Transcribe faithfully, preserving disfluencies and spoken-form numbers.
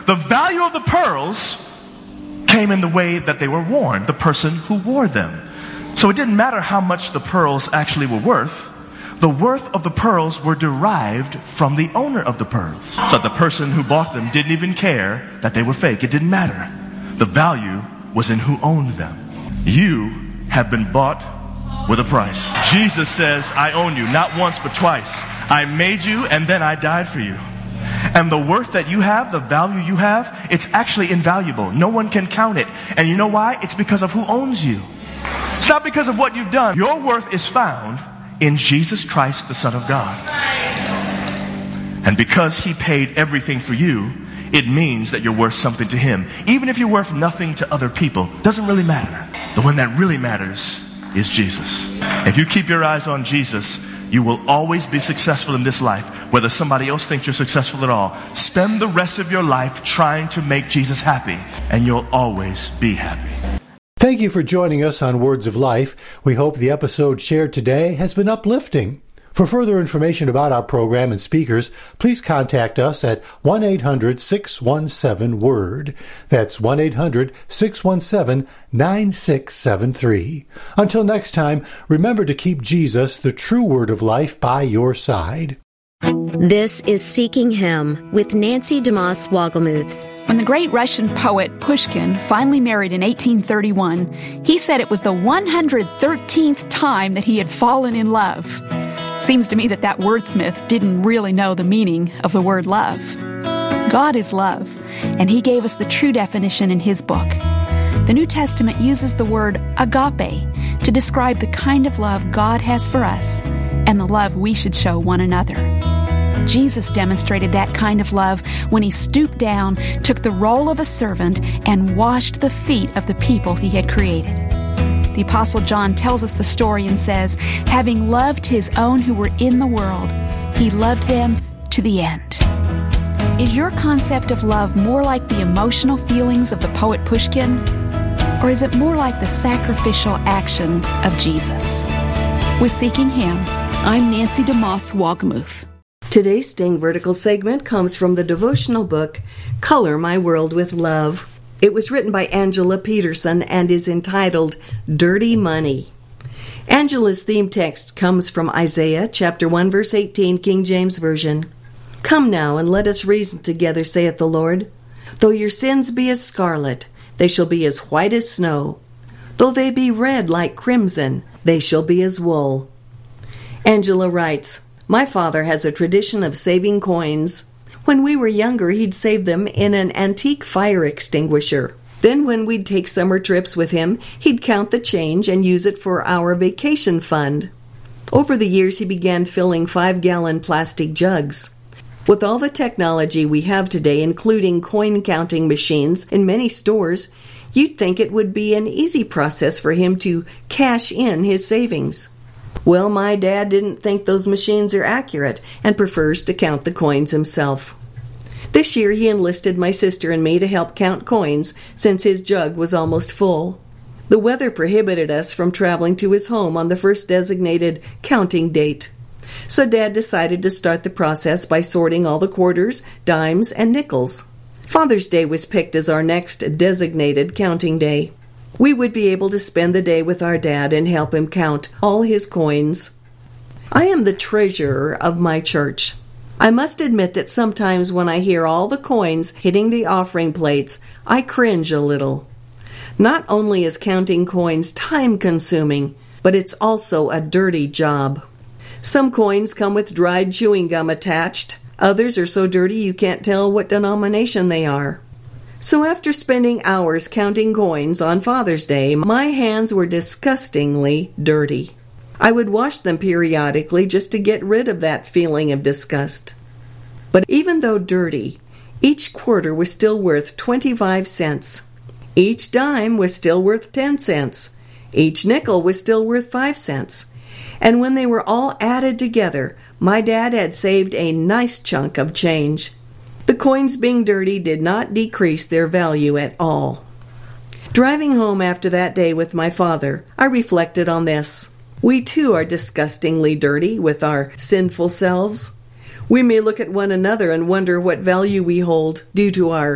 The value of the pearls came in the way that they were worn, the person who wore them. So it didn't matter how much the pearls actually were worth. The worth of the pearls were derived from the owner of the pearls. So the person who bought them didn't even care that they were fake. It didn't matter. The value was in who owned them. You have been bought with a price. Jesus says, I own you, not once but twice. I made you and then I died for you. And the worth that you have, the value you have, it's actually invaluable. No one can count it. And you know why? It's because of who owns you. It's not because of what you've done. Your worth is found in Jesus Christ, the Son of God. And because He paid everything for you, it means that you're worth something to Him. Even if you're worth nothing to other people, doesn't really matter. The one that really matters is Jesus. If you keep your eyes on Jesus, you will always be successful in this life, whether somebody else thinks you're successful at all. Spend the rest of your life trying to make Jesus happy, and you'll always be happy. Thank you for joining us on Words of Life. We hope the episode shared today has been uplifting. For further information about our program and speakers, please contact us at one eight hundred six one seven WORD. That's one eight hundred six one seven nine six seven three. Until next time, remember to keep Jesus, the true Word of Life, by your side. This is Seeking Him with Nancy DeMoss Wogelmuth. When the great Russian poet Pushkin finally married in eighteen thirty-one, he said it was the one hundred thirteenth time that he had fallen in love. Seems to me that that wordsmith didn't really know the meaning of the word love. God is love, and He gave us the true definition in His book. The New Testament uses the word agape to describe the kind of love God has for us and the love we should show one another. Jesus demonstrated that kind of love when He stooped down, took the role of a servant, and washed the feet of the people He had created. The Apostle John tells us the story and says, having loved His own who were in the world, He loved them to the end. Is your concept of love more like the emotional feelings of the poet Pushkin? Or is it more like the sacrificial action of Jesus? With Seeking Him, I'm Nancy DeMoss Wogelmuth. Today's Sting Vertical segment comes from the devotional book, Color My World with Love. It was written by Angela Peterson and is entitled Dirty Money. Angela's theme text comes from Isaiah chapter one verse eighteen, King James Version. Come now and let us reason together, saith the Lord. Though your sins be as scarlet, they shall be as white as snow. Though they be red like crimson, they shall be as wool. Angela writes, my father has a tradition of saving coins. When we were younger, he'd save them in an antique fire extinguisher. Then when we'd take summer trips with him, he'd count the change and use it for our vacation fund. Over the years, he began filling five-gallon plastic jugs. With all the technology we have today, including coin-counting machines in many stores, you'd think it would be an easy process for him to cash in his savings. Well, my dad didn't think those machines are accurate and prefers to count the coins himself. This year he enlisted my sister and me to help count coins since his jug was almost full. The weather prohibited us from traveling to his home on the first designated counting date. So Dad decided to start the process by sorting all the quarters, dimes, and nickels. Father's Day was picked as our next designated counting day. We would be able to spend the day with our dad and help him count all his coins. I am the treasurer of my church. I must admit that sometimes when I hear all the coins hitting the offering plates, I cringe a little. Not only is counting coins time-consuming, but it's also a dirty job. Some coins come with dried chewing gum attached. Others are so dirty you can't tell what denomination they are. So after spending hours counting coins on Father's Day, my hands were disgustingly dirty. I would wash them periodically just to get rid of that feeling of disgust. But even though dirty, each quarter was still worth twenty-five cents. Each dime was still worth ten cents. Each nickel was still worth five cents. And when they were all added together, my dad had saved a nice chunk of change. The coins being dirty did not decrease their value at all. Driving home after that day with my father, I reflected on this. We too are disgustingly dirty with our sinful selves. We may look at one another and wonder what value we hold due to our